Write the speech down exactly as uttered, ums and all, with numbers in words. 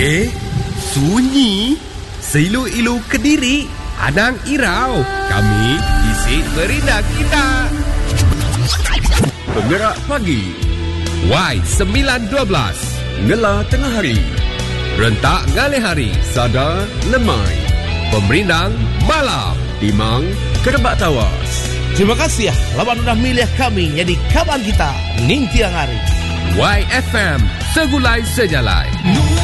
Eh, sunyi. Seilu-ilu Kediri, Anang Irau. Kami isi berindah kita. Penggerak pagi Y sembilan dua belas. Ngela tengah hari, Rentak ngalih hari. Sada lemai, Pemerindang malam. Timang kerebak tawas. Terima kasih ya lawan udah milih kami jadi kawan kita ning tiang hari. Y F M Segulai Sejalai.